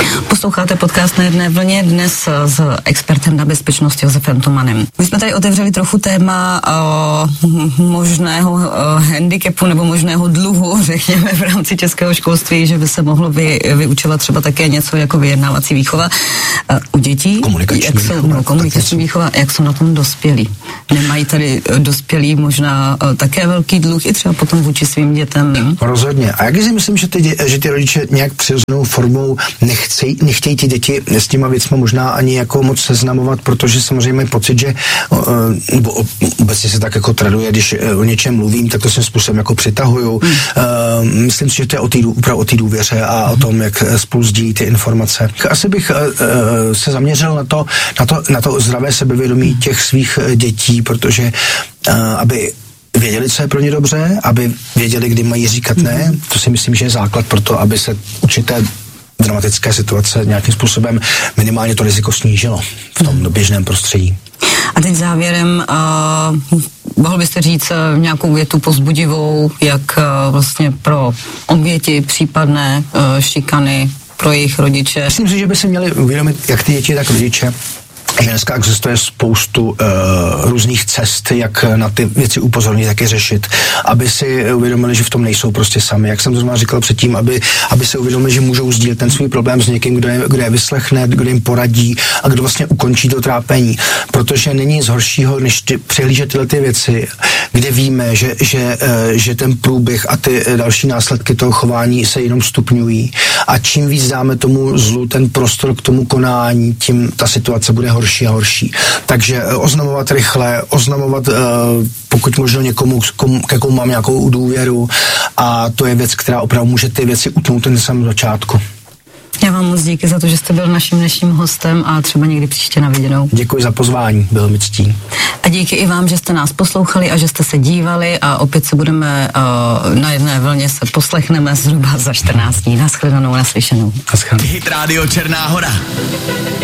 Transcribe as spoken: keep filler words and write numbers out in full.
Posloucháte podcast Na jedné vlně dnes s expertem na bezpečnost Josefem Tomanem. My jsme tady otevřeli trochu téma uh, možného uh, handicapu nebo možného dluhu, řekněme, v rámci českého školství, že by se mohlo vy, vyučovat třeba také něco jako vyjednávací výchova uh, u dětí. Komunikační jak jsou, výchova. No, komunikační výchova, jak jsou na tom dospělí. Nemají tady uh, dospělí možná uh, také velký dluh i třeba potom vůči svým dětem. Rozhodně. A jak si myslím, že ty, dě, že ty rodiče nějak přirozenou formou nechcej, nechtějí ty děti s těma věcma možná ani jako moc seznamovat, protože samozřejmě mají pocit, že nebo obecně se tak jako traduje, když o něčem mluvím, tak to svým způsobem jako přitahuju. Mm. Uh, myslím si, že to je o té opravdu o té důvěře a mm. o tom, jak spolu sdílí ty informace. Asi bych uh, se zaměřil na to, na to, na to zdravé sebevědomí těch svých dětí, protože uh, aby věděli, co je pro ně dobře, aby věděli, kdy mají říkat ne. To si myslím, že je základ pro to, aby se určité dramatické situace nějakým způsobem minimálně to riziko snížilo v tom běžném prostředí. A teď závěrem, uh, mohl byste říct uh, nějakou větu povzbudivou, jak uh, vlastně pro oběti případné uh, šikany pro jejich rodiče? Myslím si, že by se měli uvědomit, jak ty děti, tak rodiče, že dneska existuje spoustu uh, různých cest, jak na ty věci upozornit, jak je řešit, aby si uvědomili, že v tom nejsou prostě sami. Jak jsem to znamená říkal předtím, aby, aby si uvědomili, že můžou sdílet ten svůj problém s někým, kdo je, kdo je vyslechne, kdo jim poradí a kdo vlastně ukončí to trápení. Protože není nic horšího, než ty, přihlížet tyhle ty věci, kde víme, že, že, uh, že ten průběh a ty další následky toho chování se jenom stupňují. A čím víc dáme tomu zlu ten prostor k tomu konání, tím ta situace bude horší a horší. Takže oznamovat rychle, oznamovat uh, pokud možno někomu, komu, ke komu mám nějakou důvěru, a to je věc, která opravdu může ty věci utnout ten samém začátku. Já vám moc díky za to, že jste byl naším dnešním hostem a třeba někdy příště na viděnou. Děkuji za pozvání, bylo mi ctí. A díky i vám, že jste nás poslouchali a že jste se dívali, a opět se budeme uh, na jedné vlně se poslechneme zhruba za čtrnáct dní. Naschledanou, naslyšenou. Naschledanou. Hit Radio Černá Hora.